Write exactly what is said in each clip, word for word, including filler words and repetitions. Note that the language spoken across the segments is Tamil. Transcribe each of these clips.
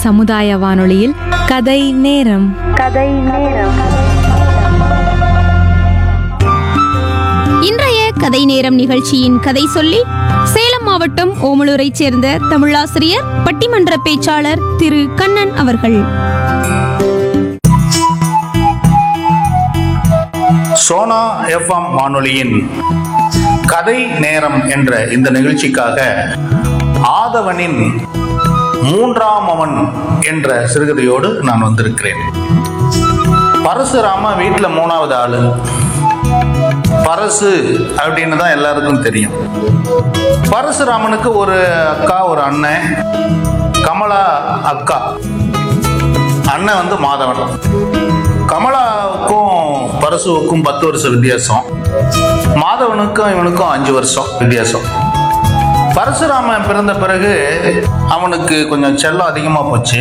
சமுதாய வானொலியில் கதை நேரம். கதை நேரம். இன்றைய கதை நேரம் நிகழ்ச்சியின் கதை சொல்லி சேலம் மாவட்டம் ஓமலூரைச் சேர்ந்த தமிழாசிரியர், பட்டிமன்ற பேச்சாளர் திரு கண்ணன் அவர்கள். சோனா எஃப்எம் வானொலியின் கதை நேரம் என்ற இந்த நிகழ்ச்சிக்காக ஆதவனின் மூன்றாம் அவன் என்ற சிறுகதையோடு நான் வந்திருக்கிறேன். பரசுராம வீட்டுல மூணாவது ஆளு. பரசு அப்படின்னு தான் எல்லாருக்கும் தெரியும். பரசுராமனுக்கு ஒரு அக்கா, ஒரு அண்ணன். கமலா அக்கா, அண்ணன் வந்து மாதவன். கமலாவுக்கும் பரசுவுக்கும் பத்து வருஷம் வித்தியாசம். மாதவனுக்கும் இவனுக்கும் அஞ்சு வருஷம் வித்தியாசம். பரசுராமன் பிறந்த பிறகு அவனுக்கு கொஞ்சம் செல்லம் அதிகமா போச்சு.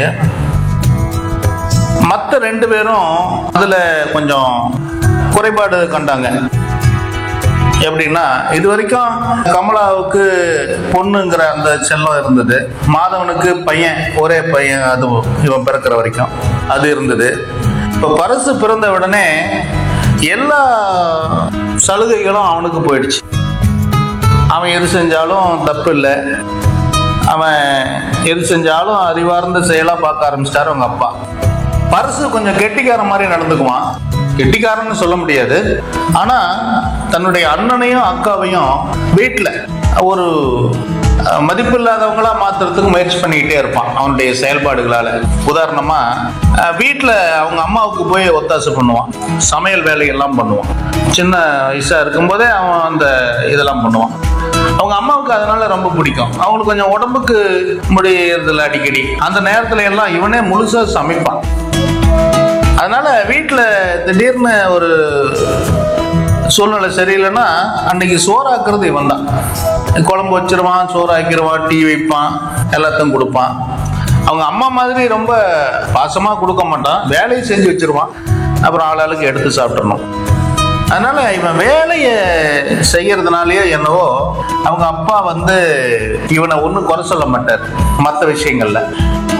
மற்ற ரெண்டு பேரும் அதுல கொஞ்சம் குறைபாடு கண்டாங்க. எப்படின்னா, இது வரைக்கும் கமலாவுக்கு பொண்ணுங்கிற அந்த செல்லம் இருந்தது. மாதவனுக்கு பையன், ஒரே பையன், அது இவன் பிறக்கிற வரைக்கும் அது இருந்தது. இப்போ பரசு பிறந்த உடனே எல்லா சலுகைகளும் அவனுக்கு போயிடுச்சு. அவன் எது செஞ்சாலும் தப்பு இல்லை, அவன் எது செஞ்சாலும் அறிவார்ந்த செயலா பார்க்க ஆரம்பிச்சிட்டாரு அவங்க அப்பா. பரசு கொஞ்சம் கெட்டிக்காரன் மாதிரி நடந்துக்குவான். கெட்டிக்காரன்னு சொல்ல முடியாது, ஆனா தன்னுடைய அண்ணனையும் அக்காவையும் வீட்டுல ஒரு மதிப்பில்லாதவங்களா மாத்துறதுக்கு முயற்சி பண்ணிக்கிட்டே இருப்பான் அவனுடைய செயல்பாடுகளால. உதாரணமா, வீட்டுல அவங்க அம்மாவுக்கு போய் ஒத்தாசை பண்ணுவான், சமையல் வேலையெல்லாம் பண்ணுவான். சின்ன வயசா இருக்கும்போதே அவன் அந்த இதெல்லாம் பண்ணுவான். அவங்க அம்மாவுக்கு அதனால ரொம்ப பிடிக்கும். அவங்களுக்கு கொஞ்சம் உடம்புக்கு முடியறதில்ல அடிக்கடி. அந்த நேரத்துல எல்லாம் இவனே முழுசா சமைப்பான். அதனால வீட்டுல திடீர்னு ஒரு சூழ்நிலை சரியில்லைன்னா அன்னைக்கு சோறாக்குறது இவன் தான். குழம்பு வச்சிருவான், சோறாக்கிடுவான், டீ வைப்பான், எல்லாத்தையும் கொடுப்பான். அவங்க அம்மா மாதிரி ரொம்ப பாசமா கொடுக்க மாட்டான், வேலையை செஞ்சு வச்சிருவான். அப்புறம் ஆளாளுக்கு எடுத்து சாப்பிடணும். அதனால இவன் வேலையை செய்யறதுனாலயோ என்னவோ அவங்க அப்பா வந்து இவனை ஒன்றும் குறை சொல்ல மாட்டார் மற்ற விஷயங்கள்ல.